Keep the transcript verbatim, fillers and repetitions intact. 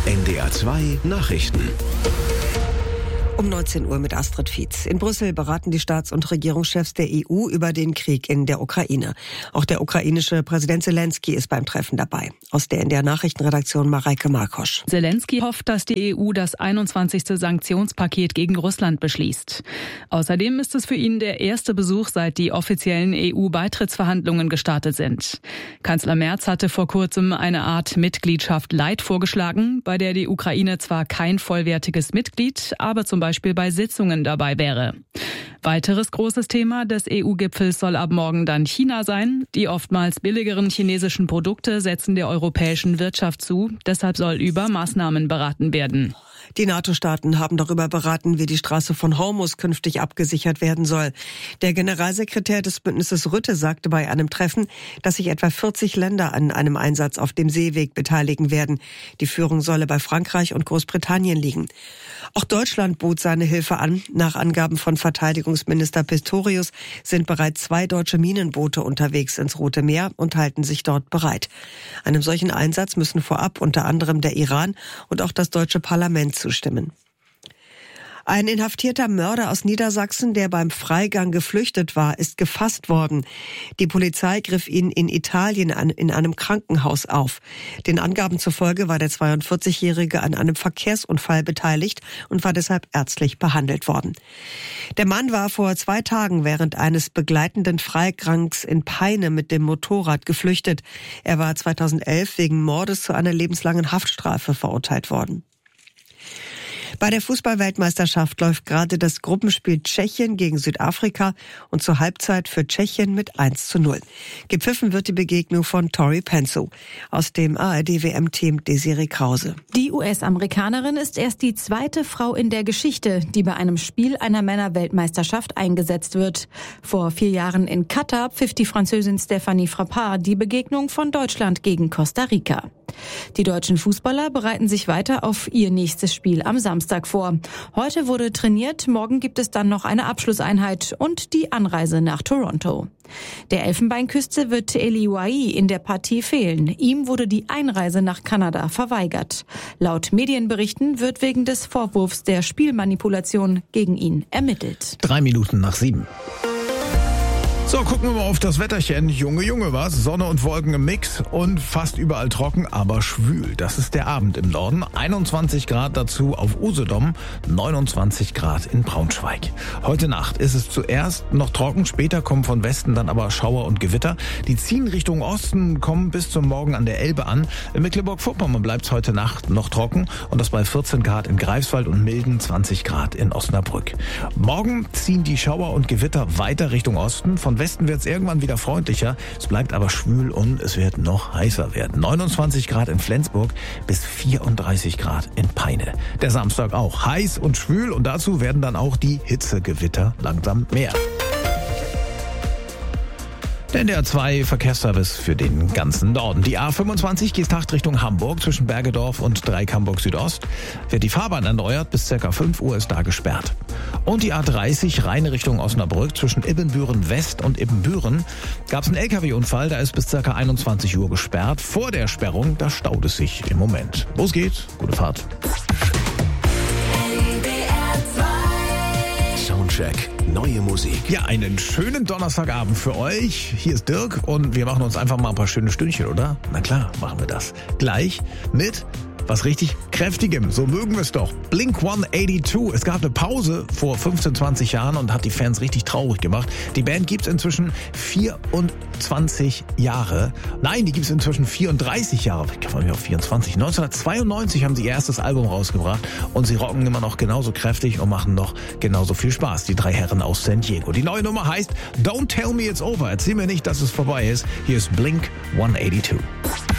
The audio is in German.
N D R zwei Nachrichten. Um neunzehn Uhr mit Astrid Fietz. In Brüssel beraten die Staats- und Regierungschefs der E U über den Krieg in der Ukraine. Auch der ukrainische Präsident Zelensky ist beim Treffen dabei. Aus der N D R Nachrichtenredaktion Mareike Markosch. Zelensky hofft, dass die E U das einundzwanzigste Sanktionspaket gegen Russland beschließt. Außerdem ist es für ihn der erste Besuch, seit die offiziellen E U-Beitrittsverhandlungen gestartet sind. Kanzler Merz hatte vor kurzem eine Art Mitgliedschaft Light vorgeschlagen, bei der die Ukraine zwar kein vollwertiges Mitglied, aber zum Beispiel Beispiel bei Sitzungen dabei wäre. Weiteres großes Thema des E U-Gipfels soll ab morgen dann China sein. Die oftmals billigeren chinesischen Produkte setzen der europäischen Wirtschaft zu. Deshalb soll über Maßnahmen beraten werden. Die NATO-Staaten haben darüber beraten, wie die Straße von Hormuz künftig abgesichert werden soll. Der Generalsekretär des Bündnisses Rutte sagte bei einem Treffen, dass sich etwa vierzig Länder an einem Einsatz auf dem Seeweg beteiligen werden. Die Führung solle bei Frankreich und Großbritannien liegen. Auch Deutschland bot seine Hilfe an. Nach Angaben von Verteidigungsminister Pistorius sind bereits zwei deutsche Minenboote unterwegs ins Rote Meer und halten sich dort bereit. Einem solchen Einsatz müssen vorab unter anderem der Iran und auch das deutsche Parlament zustimmen. Ein inhaftierter Mörder aus Niedersachsen, der beim Freigang geflüchtet war, ist gefasst worden. Die Polizei griff ihn in Italien an, in einem Krankenhaus auf. Den Angaben zufolge war der zweiundvierzigjährige an einem Verkehrsunfall beteiligt und war deshalb ärztlich behandelt worden. Der Mann war vor zwei Tagen während eines begleitenden Freigangs in Peine mit dem Motorrad geflüchtet. Er war zweitausendelf wegen Mordes zu einer lebenslangen Haftstrafe verurteilt worden. Bei der Fußball-Weltmeisterschaft läuft gerade das Gruppenspiel Tschechien gegen Südafrika und zur Halbzeit für Tschechien mit eins zu null. Gepfiffen wird die Begegnung von Tori Penso. Aus dem A R D-W M-Team Desiree Krause. Die U S-Amerikanerin ist erst die zweite Frau in der Geschichte, die bei einem Spiel einer Männer-Weltmeisterschaft eingesetzt wird. Vor vier Jahren in Katar pfiff die Französin Stéphanie Frappard die Begegnung von Deutschland gegen Costa Rica. Die deutschen Fußballer bereiten sich weiter auf ihr nächstes Spiel am Samstag vor. Heute wurde trainiert, morgen gibt es dann noch eine Abschlusseinheit und die Anreise nach Toronto. Der Elfenbeinküste wird Eli Wahi in der Partie fehlen. Ihm wurde die Einreise nach Kanada verweigert. Laut Medienberichten wird wegen des Vorwurfs der Spielmanipulation gegen ihn ermittelt. Drei Minuten nach sieben. So, gucken wir mal auf das Wetterchen. Junge, Junge, was? Sonne und Wolken im Mix und fast überall trocken, aber schwül. Das ist der Abend im Norden. einundzwanzig Grad dazu auf Usedom, neunundzwanzig Grad in Braunschweig. Heute Nacht ist es zuerst noch trocken, später kommen von Westen dann aber Schauer und Gewitter. Die ziehen Richtung Osten, kommen bis zum Morgen an der Elbe an. In Mecklenburg-Vorpommern bleibt es heute Nacht noch trocken und das bei vierzehn Grad in Greifswald und milden zwanzig Grad in Osnabrück. Morgen ziehen die Schauer und Gewitter weiter Richtung Osten. Von Westen wird es irgendwann wieder freundlicher. Es bleibt aber schwül und es wird noch heißer werden. neunundzwanzig Grad in Flensburg bis vierunddreißig Grad in Peine. Der Samstag auch heiß und schwül und dazu werden dann auch die Hitzegewitter langsam mehr. Der N D R zwei Verkehrsservice für den ganzen Norden. Die A fünfundzwanzig Geesthacht Richtung Hamburg zwischen Bergedorf und Dreieck Hamburg Südost. Wird die Fahrbahn erneuert, bis ca. fünf Uhr ist da gesperrt. Und die A dreißig Rheine Richtung Osnabrück zwischen Ibbenbüren West und Ibbenbüren gab es einen L K W-Unfall, da ist bis ca. einundzwanzig Uhr gesperrt. Vor der Sperrung, da staut es sich im Moment. Los geht's, gute Fahrt. Soundcheck, neue Musik. Ja, einen schönen Donnerstagabend für euch. Hier ist Dirk und wir machen uns einfach mal ein paar schöne Stündchen, oder? Na klar, machen wir das. Gleich mit was richtig Kräftigem. So mögen wir es doch. Blink hundertzweiundachtzig. Es gab eine Pause vor fünfzehn, zwanzig Jahren und hat die Fans richtig traurig gemacht. Die Band gibt's inzwischen vierundzwanzig Jahre. Nein, die gibt's inzwischen vierunddreißig Jahre. Ich kann mich auf vierundzwanzig. neunzehnhundertzweiundneunzig haben sie ihr erstes Album rausgebracht und sie rocken immer noch genauso kräftig und machen noch genauso viel Spaß. Die drei Herren aus San Diego. Die neue Nummer heißt Don't Tell Me It's Over. Erzähl mir nicht, dass es vorbei ist. Hier ist Blink hundertzweiundachtzig.